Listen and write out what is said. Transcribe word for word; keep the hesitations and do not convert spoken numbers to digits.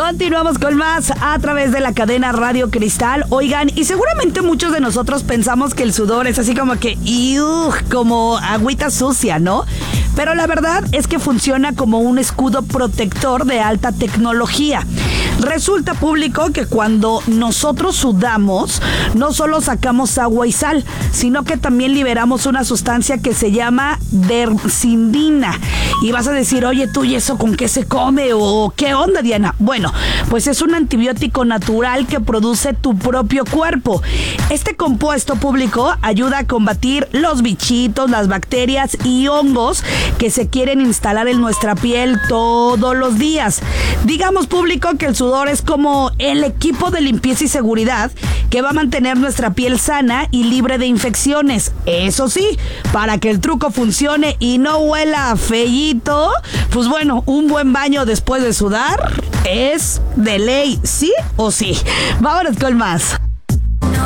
Continuamos con más a través de la cadena Radio Cristal. Oigan, y seguramente muchos de nosotros pensamos que el sudor es así como que, ¡iu! Como agüita sucia, ¿no? Pero la verdad es que funciona como un escudo protector de alta tecnología. Resulta público que cuando nosotros sudamos, no solo sacamos agua y sal, sino que también liberamos una sustancia que se llama dermsindina. Y vas a decir, oye, tú, ¿y eso con qué se come? ¿O qué onda, Diana? Bueno, pues es un antibiótico natural que produce tu propio cuerpo. Este compuesto público ayuda a combatir los bichitos, las bacterias y hongos que se quieren instalar en nuestra piel todos los días. Digamos, público, que el sudor es como el equipo de limpieza y seguridad que va a mantener nuestra piel sana y libre de infecciones. Eso sí, para que el truco funcione y no huela feíto, pues bueno, un buen baño después de sudar es de ley, sí o sí. Vámonos con más.